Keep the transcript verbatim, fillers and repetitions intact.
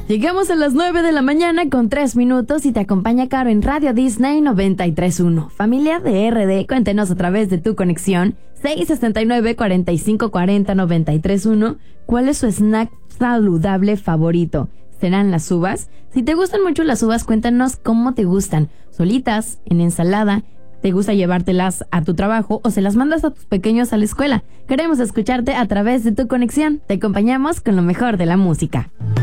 Llegamos a las nueve de la mañana con tres minutos y te acompaña Caro en Radio Disney noventa y tres punto uno. Familia de R D, cuéntenos a través de tu conexión seis sesenta y nueve, cuarenta y cinco cuarenta, noventa y tres punto uno. ¿Cuál es su snack saludable favorito? ¿Serán las uvas? Si te gustan mucho las uvas, cuéntanos cómo te gustan. ¿Solitas? ¿En ensalada? ¿Te gusta llevártelas a tu trabajo o se las mandas a tus pequeños a la escuela? Queremos escucharte a través de tu conexión. Te acompañamos con lo mejor de la música.